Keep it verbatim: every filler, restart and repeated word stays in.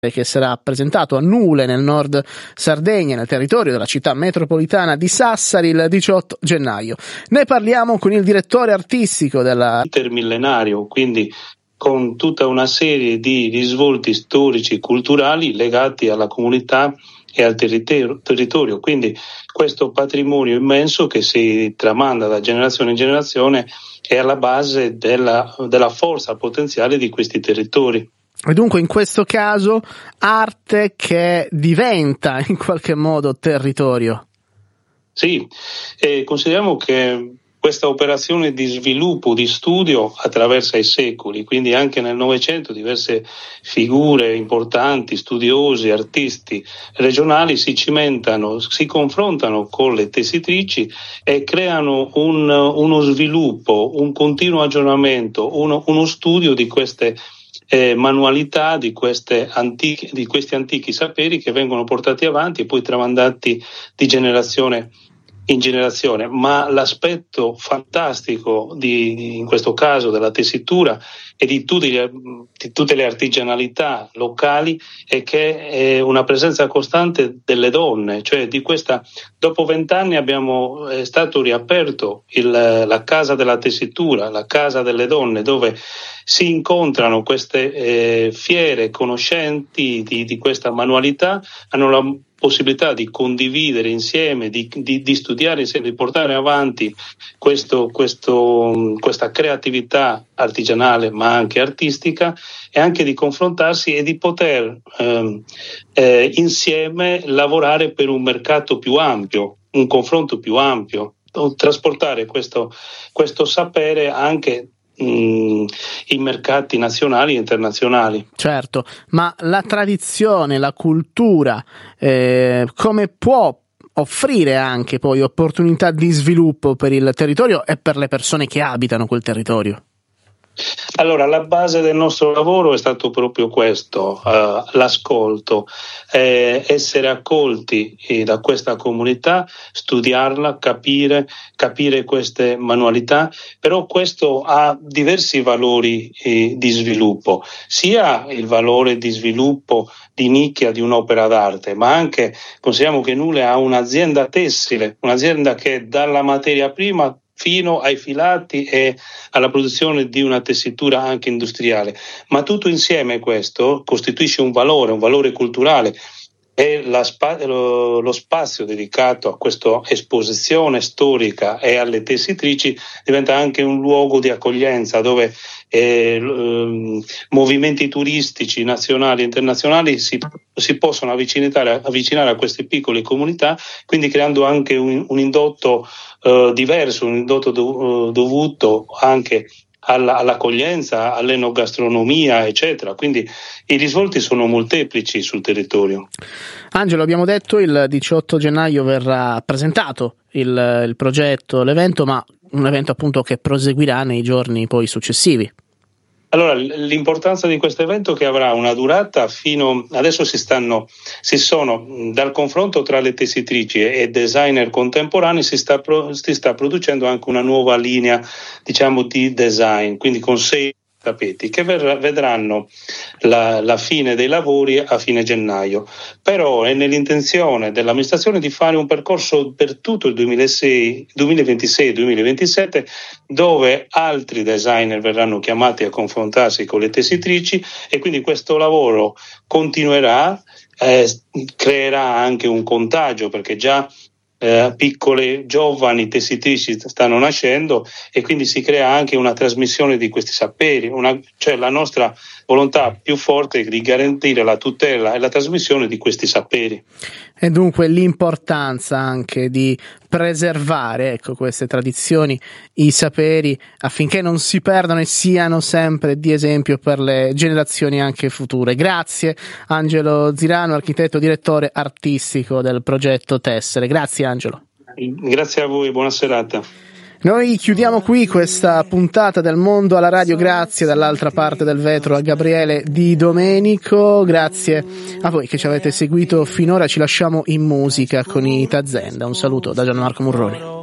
che sarà presentato a Nule, nel nord Sardegna, nel territorio della città metropolitana di Sassari, il diciotto gennaio. Ne parliamo con il direttore artistico della intermillenario, quindi con tutta una serie di risvolti storici e culturali legati alla comunità e al territorio, quindi questo patrimonio immenso che si tramanda da generazione in generazione è alla base della, della forza potenziale di questi territori. E dunque in questo caso arte che diventa in qualche modo territorio. Sì, eh, consideriamo che questa operazione di sviluppo, di studio attraversa i secoli, quindi anche nel Novecento diverse figure importanti, studiosi, artisti regionali si cimentano, si confrontano con le tessitrici e creano un, uno sviluppo, un continuo aggiornamento, uno, uno studio di queste Eh, manualità di, queste antiche, di questi antichi saperi che vengono portati avanti e poi tramandati di generazione in generazione. Ma l'aspetto fantastico di, di, in questo caso della tessitura e di, tutti gli, di tutte le artigianalità locali è che è una presenza costante delle donne, cioè di questa, dopo vent'anni abbiamo è stato riaperto il, la casa della tessitura, la casa delle donne, dove si incontrano queste eh, fiere conoscenti di, di questa manualità, hanno la possibilità di condividere insieme, di, di, di studiare insieme, di portare avanti questo, questo, questa creatività artigianale ma anche artistica e anche di confrontarsi e di poter eh, eh, insieme lavorare per un mercato più ampio, un confronto più ampio, trasportare questo, questo sapere anche in mercati nazionali e internazionali. Certo, ma la tradizione, la cultura, eh, come può offrire anche poi opportunità di sviluppo per il territorio e per le persone che abitano quel territorio? Allora, la base del nostro lavoro è stato proprio questo, uh, l'ascolto, eh, essere accolti eh, da questa comunità, studiarla, capire, capire queste manualità, però questo ha diversi valori eh, di sviluppo, sia il valore di sviluppo di nicchia di un'opera d'arte, ma anche consideriamo che Nule ha un'azienda tessile, un'azienda che dalla materia prima fino ai filati e alla produzione di una tessitura anche industriale. Ma tutto insieme questo costituisce un valore, un valore culturale. E la spa- lo, lo spazio dedicato a questa esposizione storica e alle tessitrici diventa anche un luogo di accoglienza dove eh, eh, movimenti turistici nazionali e internazionali si, si possono avvicinare, avvicinare a queste piccole comunità, quindi creando anche un, un indotto eh, diverso, un indotto do, dovuto anche Alla, all'accoglienza, all'enogastronomia, eccetera. Quindi i risvolti sono molteplici sul territorio. Angelo, abbiamo detto il diciotto gennaio verrà presentato il, il progetto, l'evento, ma un evento appunto che proseguirà nei giorni poi successivi. Allora, l'importanza di questo evento che avrà una durata fino adesso si stanno si sono dal confronto tra le tessitrici e designer contemporanei si sta si sta producendo anche una nuova linea, diciamo, di design, quindi con sei tappeti che ver- vedranno la, la fine dei lavori a fine gennaio. Però è nell'intenzione dell'amministrazione di fare un percorso per tutto il duemilasei, duemilaventisei duemilaventisette dove altri designer verranno chiamati a confrontarsi con le tessitrici e quindi questo lavoro continuerà, eh, creerà anche un contagio perché già Eh, piccole giovani tessitrici stanno nascendo e quindi si crea anche una trasmissione di questi saperi, una, cioè la nostra volontà più forte è di garantire la tutela e la trasmissione di questi saperi. E dunque l'importanza anche di preservare, ecco, queste tradizioni, i saperi, affinché non si perdano e siano sempre di esempio per le generazioni anche future. Grazie Angelo Zirano, architetto direttore artistico del progetto Tessere. Grazie Angelo. Grazie a voi, buona serata. Noi chiudiamo qui questa puntata del Mondo alla Radio, grazie dall'altra parte del vetro a Gabriele Di Domenico, grazie a voi che ci avete seguito finora, ci lasciamo in musica con i Tazenda, un saluto da Gianmarco Murroni.